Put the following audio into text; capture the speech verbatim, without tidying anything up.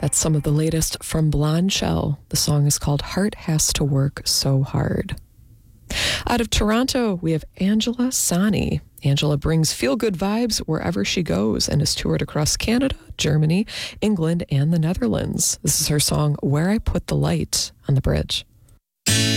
That's some of the latest from Blonde Shell. The song is called Heart Has to Work So Hard. Out of Toronto, we have Angela Sani. Angela brings feel-good vibes wherever she goes and has toured across Canada, Germany, England, and the Netherlands. This is her song, Where I Put the Light, on The Bridge.